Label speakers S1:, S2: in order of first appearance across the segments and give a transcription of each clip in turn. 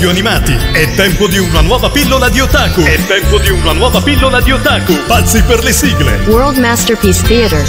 S1: radio animati. È tempo di una nuova pillola di otaku. Pazzi per le sigle.
S2: World Masterpiece Theater.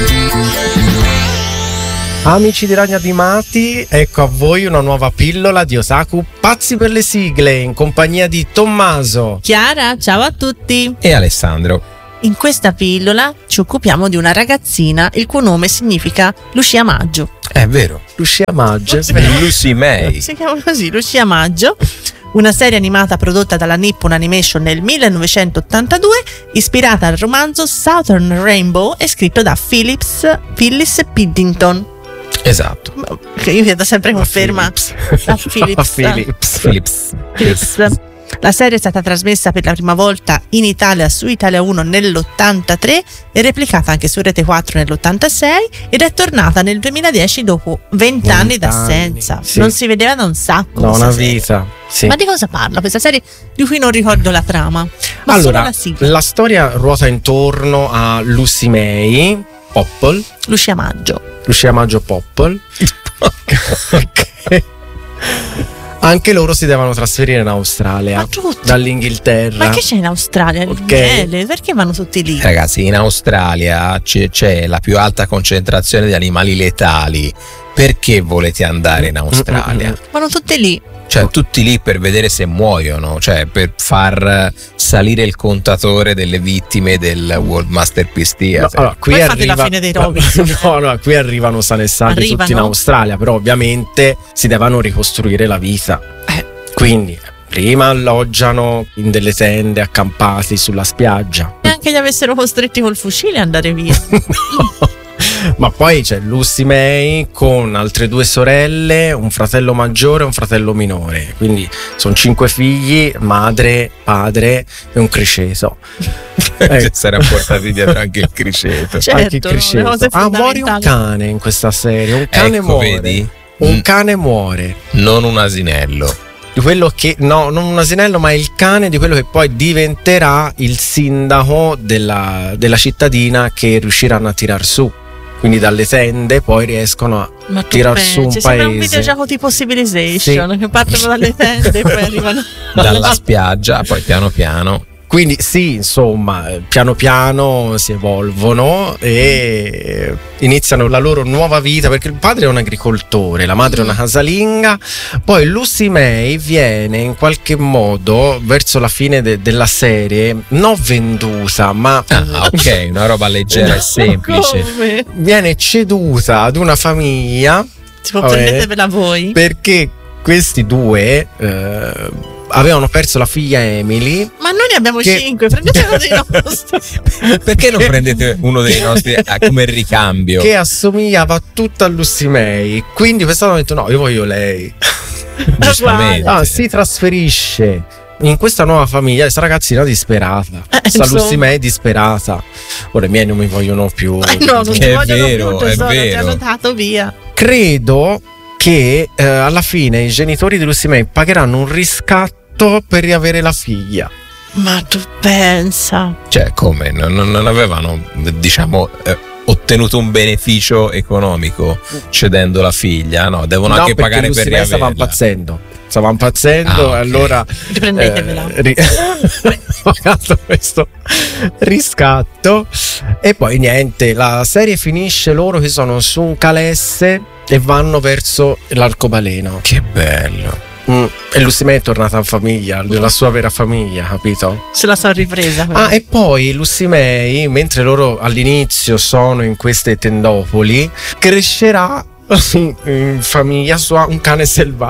S3: Amici di Radio Animati, ecco a voi una nuova pillola di otaku pazzi per le sigle in compagnia di Tommaso,
S4: Chiara, ciao a tutti.
S5: E Alessandro.
S4: In questa pillola ci occupiamo di una ragazzina il cui nome significa Lucia Maggio.
S5: È vero.
S3: Lucia Maggio.
S5: Lucy May.
S4: Si chiama così, Lucia Maggio. Una serie animata prodotta dalla Nippon Animation nel 1982, ispirata al romanzo Southern Rainbow e scritto da Phyllis Piddington.
S5: Esatto.
S4: Che io chiedo sempre conferma a
S3: Philips.
S4: La serie è stata trasmessa per la prima volta in Italia su Italia 1 nell'83 e replicata anche su Rete 4 nell'86 ed è tornata nel 2010 dopo 20 anni d'assenza.
S3: Sì.
S4: Non si vedeva da un sacco.
S3: No, una
S4: serie.
S3: vita. Sì.
S4: Ma di cosa parla questa serie di cui non ricordo la trama? Ma solo
S3: Allora,
S4: la sigla.
S3: la storia ruota intorno a Lucy May Popple,
S4: Lucia Maggio.
S3: Lucia Maggio Popple. Che anche loro si devono trasferire in Australia
S4: Ma tutti?
S3: dall'Inghilterra.
S4: Ma che c'è in Australia? Il
S3: Ok.
S4: miele? Perché vanno tutti lì?
S5: Ragazzi, in Australia c'è la più alta concentrazione di animali letali. Perché volete andare in Australia?
S4: Vanno tutti lì.
S5: Cioè, tutti lì per vedere se muoiono, cioè per far salire il contatore delle vittime del World Masterpiece Theater.
S3: Allora, qui
S4: Poi fate la fine dei Robinson.
S3: No, qui arrivano sane e salvi tutti in Australia, però ovviamente si devono ricostruire la vita. Quindi prima alloggiano in delle tende accampati sulla spiaggia.
S4: Neanche li avessero costretti col fucile ad andare via.
S3: Ma poi c'è Lucy May con altre 2 sorelle, un fratello maggiore e un fratello minore. Quindi sono 5 figli, madre, padre e un criceto.
S5: Sarà portati dietro anche il criceto.
S4: Certo,
S3: Anche il criceto.
S4: le cose
S3: Muore un
S4: fondamentali.
S3: cane in questa serie. Un cane
S5: Ecco,
S3: muore.
S5: vedi?
S3: Un cane muore.
S5: Non un asinello.
S3: Di quello che, no, non un asinello, ma il cane di quello che poi diventerà il sindaco della cittadina che riusciranno a tirar su. Quindi dalle tende poi riescono a
S4: Ma tu
S3: tirar su un
S4: pensi, sembra un
S3: paese.
S4: videogioco tipo Civilization, che partono dalle tende e poi arrivano
S5: Dalla spiaggia, poi piano piano.
S3: Quindi sì, insomma, piano piano si evolvono e iniziano la loro nuova vita, perché il padre è un agricoltore, la madre è una casalinga. Poi Lucy May viene in qualche modo verso la fine della serie non venduta, ma
S5: Ok, una roba leggera e semplice.
S4: Come?
S3: viene ceduta ad una famiglia.
S4: Tipo, prendetevela voi.
S3: Perché questi due avevano perso la figlia Emily.
S4: Ma noi ne abbiamo
S3: che-
S4: 5, prendetevela dei nostri.
S5: Perché non prendete uno dei nostri come ricambio?
S3: Che assomigliava tutta a Lucy May. Quindi quest'anno hanno detto no, io voglio lei.
S5: Giustamente.
S3: Si trasferisce in questa nuova famiglia. Questa ragazzina disperata. Questa
S4: insomma.
S3: Lucy May disperata. Ora i miei non mi vogliono più.
S4: No, non ti
S5: È
S4: vogliono
S5: vero,
S4: più,
S5: è
S4: tesoro, ti
S5: vero.
S4: hanno dato via.
S3: Credo che alla fine i genitori di Lucy May pagheranno un riscatto per riavere la figlia.
S4: Ma tu pensa.
S5: Cioè, come? Non avevano, diciamo, ottenuto un beneficio economico cedendo la figlia? No, devono anche
S3: perché
S5: pagare
S3: Lucy
S5: per
S3: May stava
S5: riaverla.
S3: impazzendo,
S5: ok.
S3: e allora
S4: Riprendetevela.
S3: pagato questo riscatto. E poi niente, la serie finisce loro che sono su un calesse e vanno verso l'arcobaleno.
S5: Che bello.
S3: E Lucy May è tornata in famiglia, nella sua vera famiglia, capito?
S4: Se la sono ripresa. però.
S3: E poi Lucy May, mentre loro all'inizio sono in queste tendopoli, crescerà in famiglia sua un cane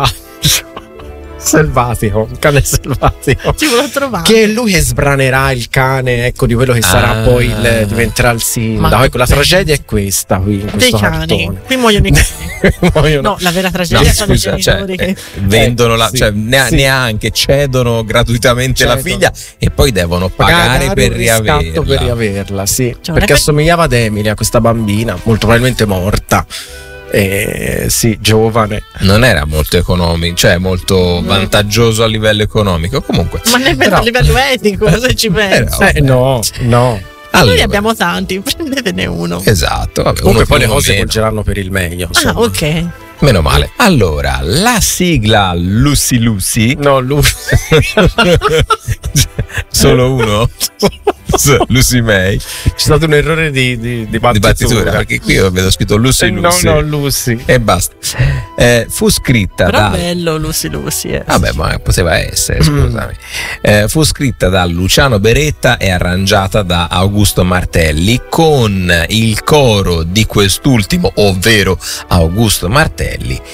S3: selvatico, un cane selvatico.
S4: Ci l'ho trovato.
S3: Che è lui che sbranerà il cane, ecco, di quello che sarà poi diventerà il sindaco.
S4: Ma
S3: Ecco, la tragedia è questa qui in
S4: dei
S3: questo
S4: cani.
S3: cartone.
S4: Qui muoiono i cani.
S3: Muoiono.
S4: No, la vera
S5: No,
S4: tragedia sono
S5: scusa,
S4: i
S5: cioè,
S4: genitori che
S5: vendono la,
S3: sì,
S5: cioè,
S3: sì.
S5: neanche cedono gratuitamente la
S3: Cedono.
S5: figlia e poi devono pagare per
S3: un riscatto
S5: riaverla.
S3: per riaverla, sì.
S4: Cioè,
S3: Perché
S4: non è
S3: assomigliava ad Emily, a questa bambina, molto probabilmente morta. Sì, giovane.
S5: Non era molto economico, cioè molto vantaggioso a livello economico. Comunque,
S4: Ma nemmeno
S3: Però-
S4: a livello etico, se ci pensi.
S5: Vabbè.
S3: No.
S4: Noi
S5: allora,
S4: ne abbiamo tanti, prendetene uno.
S5: esatto. Vabbè,
S3: Comunque
S5: uno
S3: poi
S5: più
S3: le
S5: o
S3: cose
S5: meno.
S3: volgeranno per il meglio.
S4: Ah,
S3: insomma.
S4: ok.
S5: Meno male. Allora, la sigla Lucy Lucy.
S3: No,
S5: Solo uno? Lucy May.
S3: C'è stato un errore di battitura,
S5: perché qui vedo scritto Lucy Lucy.
S3: No, Lucy.
S5: E basta. Fu scritta
S4: Però bello Lucy.
S5: Vabbè, ma poteva essere, scusami. Fu scritta da Luciano Beretta e arrangiata da Augusto Martelli, con il coro di quest'ultimo, ovvero Augusto Martelli,